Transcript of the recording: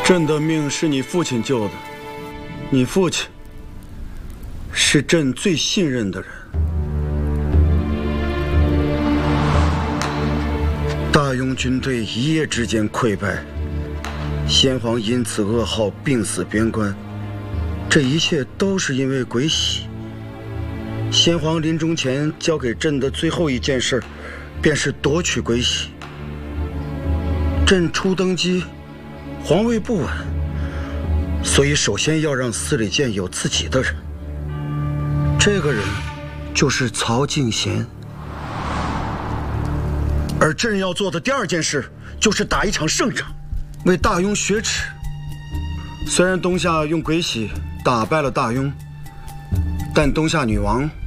朕的命是你父亲救的，你父亲是朕最信任的人。大庸军队一夜之间溃败，先皇因此噩耗病死边关，这一切都是因为鬼玺。先皇临终前交给朕的最后一件事，便是夺取鬼玺。朕初登基，皇位不稳，所以首先要让司礼监有自己的人。这个人就是曹敬贤。而朕要做的第二件事，就是打一场胜仗，为大庸雪耻。虽然东夏用鬼玺打败了大庸，但东夏女王